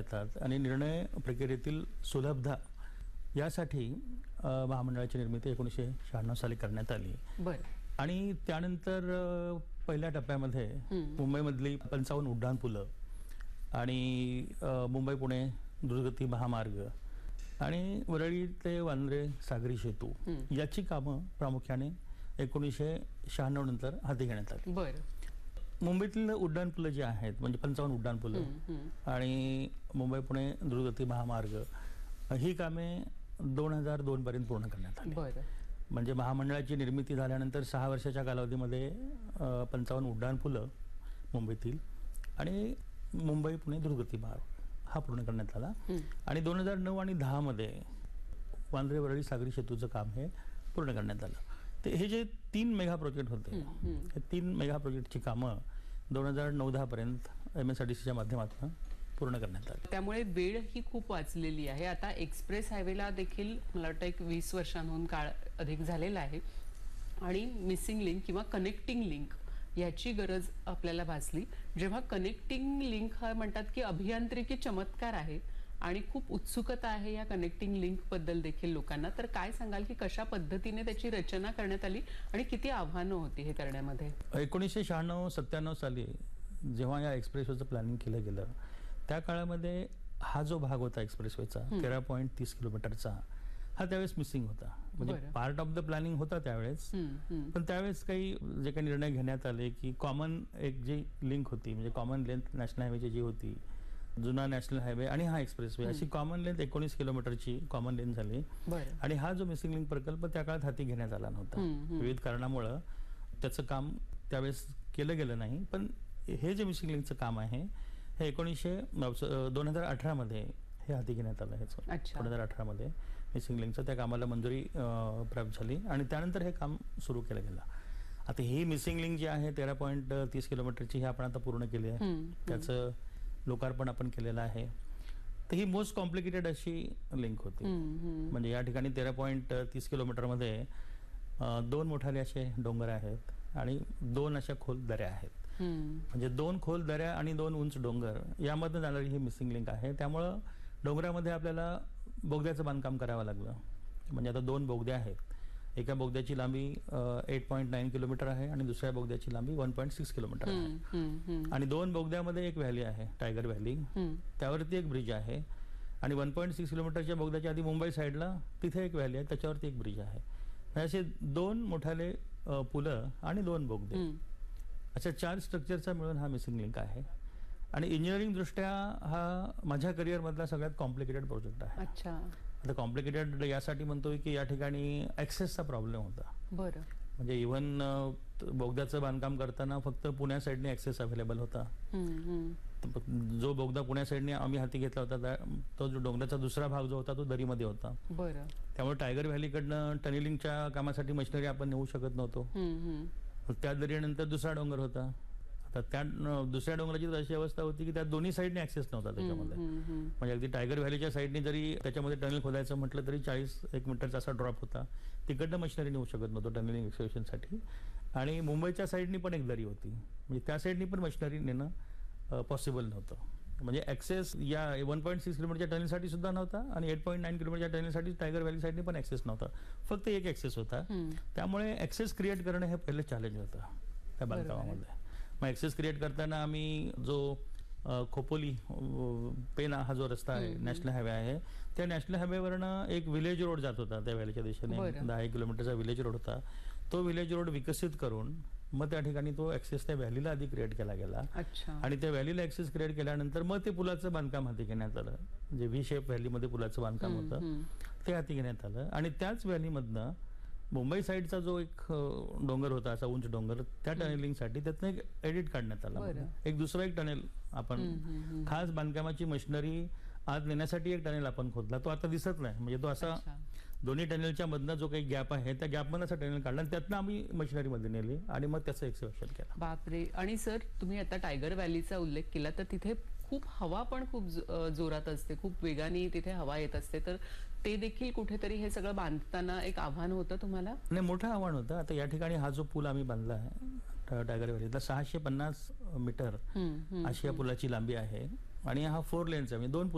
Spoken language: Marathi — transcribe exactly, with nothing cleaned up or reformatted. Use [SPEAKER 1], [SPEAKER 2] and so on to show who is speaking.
[SPEAKER 1] करतात आणि निर्णय प्रक्रियेतील सुलभता यासाठी अ, महामंडळाची निर्मिती एकोणीसशे शहाण्णव साली करण्यात आली.
[SPEAKER 2] बरं.
[SPEAKER 1] आणि त्यानंतर अ, पहिल्या टप्प्यामध्ये मुंबईमधली पंचावन्न उड्डाणपुलं आणि अ, मुंबई पुणे द्रुतगती महामार्ग आणि वरळी ते वांद्रे सागरी सेतू याची कामं प्रामुख्याने एकोणीसशे शहाण्णव नंतर हाती घेण्यात आली.
[SPEAKER 2] बरं.
[SPEAKER 1] मुंबईतील उड्डाणपुलं जे आहेत म्हणजे पंचावन्न उड्डाणपुलं आणि मुंबई पुणे द्रुतगती महामार्ग ही कामे दोन हजार दोन पर्यंत पूर्ण करण्यात आली.
[SPEAKER 2] बरं.
[SPEAKER 1] म्हणजे महामंडळाची निर्मिती झाल्यानंतर सहा वर्षाच्या कालावधीमध्ये पंचावन्न उड्डाणपुलं मुंबईतील आणि मुंबई पुणे द्रुतगती मार्ग हा पूर्ण करण्यात आला. आणि दोन हजार नऊ आणि दहा मध्ये वांद्रे वरळी सागरी सेतूचं काम हे पूर्ण करण्यात आलं. ते हे जे तीन मेगा प्रोजेक्ट होते हे तीन मेगा प्रोजेक्टची कामं दोन हजार नऊ दहा पर्यंत एम एस आर डी सीच्या माध्यमातून पूर्ण करण्यात आली.
[SPEAKER 2] त्यामुळे वेळ ही खूप वाचलेली आहे. आता एक्सप्रेस हायवेला देखील मला वाटतं एक वीस वर्षांहून काळ अधिक झालेला आहे आणि मिसिंग लिंक किंवा कनेक्टिंग लिंक याची गरज आपल्याला भासली. जेव्हा कनेक्टिंग लिंक हा म्हणतात की अभियांत्रिकी चमत्कार आहे आणि खूप उत्सुकता आहे या कनेक्टिंग लिंक बद्दल देखील लोकांना, तर काय सांगाल की कशा पद्धतीने त्याची रचना करण्यात आली आणि किती आव्हानं होती हे करण्यामध्ये?
[SPEAKER 1] एकोणीसशे शहाण्णव सत्त्याण्णव साली जेव्हा या एक्सप्रेसवेचं प्लॅनिंग केलं गेलं त्या काळामध्ये हा जो भाग होता एक्सप्रेसवेचा तेरा पॉईंट तीस किलोमीटरचा हा त्यावेळेस मिसिंग होता. म्हणजे पार्ट ऑफ द प्लॅनिंग होता त्यावेळेस, पण त्यावेळेस काही जे काही निर्णय घेण्यात आले की कॉमन एक जी लिंक होती म्हणजे कॉमन लेंथ नॅशनल हायवेची जी होती, जुना नॅशनल हायवे आणि हा एक्सप्रेसवे अशी कॉमन लेंथ एकोणीस किलोमीटरची कॉमन लेंथ झाली. आणि हा जो मिसिंग लिंक प्रकल्प त्या काळात हाती घेण्यात आला नव्हता. विविध कारणामुळं त्याचं काम त्यावेळेस केलं गेलं नाही. पण हे जे मिसिंग लिंकचं काम आहे हे एकोणीसशे दोन हजार अठरा मध्ये हे हाती घेण्यात आलं. ह्याचं दोन हजार अठरा मध्ये मिसिंग लिंकचं त्या कामाला मंजुरी प्राप्त झाली आणि त्यानंतर हे काम सुरू केलं गेलं. आता ही मिसिंग लिंक जी आहे तेरा पॉईंट तीस किलोमीटरची ही आपण आता पूर्ण केली आहे. त्याचं लोकार्पण आपण केलेलं आहे. तर ही मोस्ट कॉम्प्लिकेटेड अशी लिंक होती. म्हणजे या ठिकाणी तेरा पॉईंट तीस किलोमीटरमध्ये दोन मोठाले असे डोंगर आहेत आणि दोन अशा खोल दऱ्या आहेत. म्हणजे दोन खोल दऱ्या आणि दोन उंच डोंगर यामध्ये जाणारी ही मिसिंग लिंक आहे. त्यामुळं डोंगरामध्ये आपल्याला बोगद्याचं बांधकाम करावं लागलं. म्हणजे आता दोन बोगद्या आहेत. एका बोगद्याची लांबी एट पॉईंट नाईन किलोमीटर आहे आणि दुसऱ्या बोगद्याची लांबी वन पॉईंट सिक्स किलोमीटर आहे. आणि दोन बोगद्यामध्ये एक व्हॅली आहे, टायगर व्हॅली, त्यावरती एक ब्रिज आहे. आणि वन पॉईंट सिक्स किलोमीटरच्या बोगद्याच्या आधी मुंबई साईडला तिथे एक व्हॅली आहे, त्याच्यावरती एक ब्रिज आहे. असे दोन मोठाले पुलं आणि दोन बोगदे अशा चार स्ट्रक्चरचा मिळून हा मिसिंग लिंक आहे. आणि इंजिनिअरिंग दृष्ट्या हा माझ्या करिअरमधला सगळ्यात कॉम्प्लिकेटेड प्रोजेक्ट आहे.
[SPEAKER 2] अच्छा.
[SPEAKER 1] आता कॉम्प्लिकेटेड यासाठी म्हणतोय की या ठिकाणी ॲक्सेसचा प्रॉब्लेम होता.
[SPEAKER 2] बरं.
[SPEAKER 1] म्हणजे इव्हन बोगद्याचं बांधकाम करताना फक्त पुण्या साईडने ॲक्सेस अवेलेबल होता. जो बोगदा पुण्या साईडने आम्ही हाती घेतला होता तो जो डोंगराचा दुसरा भाग जो होता तो दरीमध्ये होता.
[SPEAKER 2] बरं.
[SPEAKER 1] त्यामुळे टायगर व्हॅलीकडनं टनेलिंगच्या कामासाठी मशिनरी आपण नेऊ शकत नव्हतो. त्या दरीनंतर दुसरा डोंगर होता. आता त्या दुसऱ्या डोंगराची अशी अवस्था होती की त्या दोन्ही साईडने ऍक्सेस नव्हता त्याच्यामध्ये. म्हणजे अगदी टायगर व्हॅलीच्या साईडने जरी त्याच्यामध्ये टनेल खोदायचं म्हटलं तरी चाळीस एक मीटरचा असा ड्रॉप होता. तिकडनं मशिनरी नेऊ शकत नव्हतं टनेलिंग एक्सकॅव्हेशनसाठी. आणि मुंबईच्या साईडनी पण एक दरी होती. म्हणजे त्या साईडनी पण मशिनरी नेणं पॉसिबल नव्हतं. म्हणजे ऍक्सेस या वन पॉईंट सिक्स किलोमीटरच्या टनेलसाठी सुद्धा नव्हता आणि एट पॉईंट नाईन किलोमीटरच्या टनेलसाठी टायगर व्हॅली साईडनी पण ऍक्सेस नव्हता. फक्त एक ऍक्सेस होता. त्यामुळे ऍक्सेस क्रिएट करणं हे पहिलं चॅलेंज होतं त्या बांधकामामध्ये. मग ऍक्सेस क्रिएट करताना आम्ही जो खोपोली पेना हा जो रस्ता आहे नॅशनल हायवे आहे त्या नॅशनल हायवेवरनं एक विलेज रोड जात होता त्या व्हॅलीच्या दिशेने. दहा एक किलोमीटरचा विलेज रोड होता. तो विलेज रोड विकसित करून मग त्या ठिकाणी तो ऍक्सेस त्या व्हॅलीला आधी क्रिएट केला गेला. आणि त्या व्हॅलीला ऍक्सेस क्रिएट केल्यानंतर मग ते पुलाचं बांधकाम हाती घेण्यात आलं. जे व्ही शेप व्हॅलीमध्ये पुलाचं बांधकाम होतं ते हाती घेण्यात आलं. आणि त्याच व्हॅलीमधनं मुंबई साईडचा जो एक डोंगर होता असा उंच डोंगर त्या टनेलिंगसाठी त्यातनं एक एडिट काढण्यात आला. एक दुसरा एक टनेल आपण खास बांधकामाची मशिनरी आज नेण्यासाठी एक टनेल आपण खोदला. तो आता दिसत नाही. म्हणजे तो असा दोन्ही टनेलच्या मधनं जो काही गॅप आहे त्या गॅपमध्ये असा टनेल काढला आणि त्यातनं आम्ही मशिनरीमध्ये नेली आणि मग त्याचं एक्सकॅव्हेशन केलं.
[SPEAKER 2] बापरे. आणि सर तुम्ही आता टायगर व्हॅलीचा उल्लेख केला तर तिथे खूप हवा पण खूप जोरात असते, खूप वेगाने तिथे हवा येत असते. तर ते देखील कुठेतरी हे सगळं बांधताना एक आव्हान होतं तुम्हाला?
[SPEAKER 1] नाही, मोठं आव्हान होतं. आता या ठिकाणी हा जो पूल आम्ही बांधला आहे टायगर व्हॅलीचा सहाशे पन्नास मीटर अशी या पुलाची लांबी आहे आणि हा फोर लेनचा म्हणजे दोन